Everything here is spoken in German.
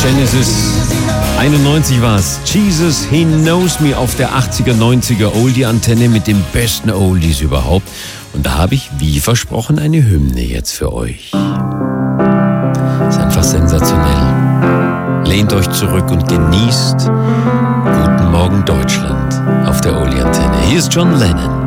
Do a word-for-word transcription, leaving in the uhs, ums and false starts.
Genesis. einundneunzig war es. Jesus, He Knows Me auf der achtziger, neunziger Oldie-Antenne mit den besten Oldies überhaupt. Und da habe ich, wie versprochen, eine Hymne jetzt für euch. Ist einfach sensationell. Lehnt euch zurück und genießt Guten Morgen Deutschland auf der Oldie-Antenne. Hier ist John Lennon.